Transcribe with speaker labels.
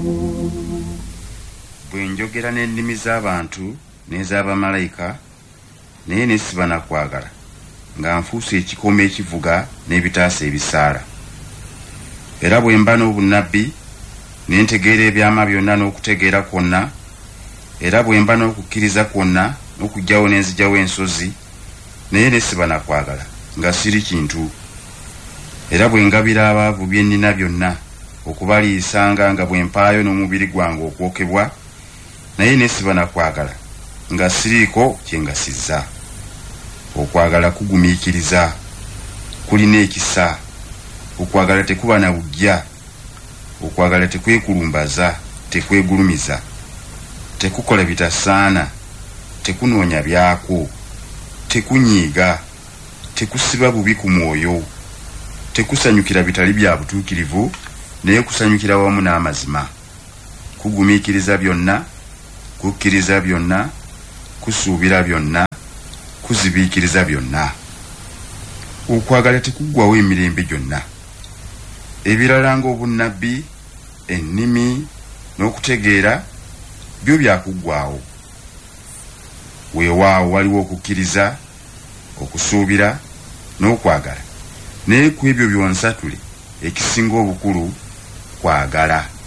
Speaker 1: bwe njogera n'ennimi z'abantu n'ez'abamalayika naye ne siba nakwagala nga nfuuse ekikomo ekivuga n'ebitaasa ebisaala. Era bwe mba n'obunnabbi ne ntegeera ebyama byonna n'okutegeera kwonna, era bwe mba n'okukkiriza kwonna n'okugyawo n'enzigyawo ensozi, naye ne siba nakwagala nga siri kintu. Era bwe ngabira abaavu bye nnina byonna okubaliisanga nga bwe mpaayo n'omubiri gwange okwokebwa, naye ne siba nakwagala nga siriiko kye ngasizza. Okwagala kugumiikiriza, kulina ekisa. Okwagala tekuba na bujja. Okwagala tekwekulumbaza, tekwegulumiza, tekukola bitasaana, tekunoonya byako, tekunyiiga, tekusiba bubi ku mwoyo, tekusanyukira bitali bya butuukirivu, naye kusanyukira wamu n'amazima. Kugumiikiriza byonna, kukkiriza byonna, kusuubira byonna, kuzibiikiriza byonna. Okwagala tekuggwawo emirembe gyonna. Ebirala ng'obunnabbi, ennimi n'okutegeera byo byakuggwaawo. Weewaawo waliwo okukkiriza, okusuubira n'okwagala, naye ku ebyo byonsatule ekisinga obukulu kwagala.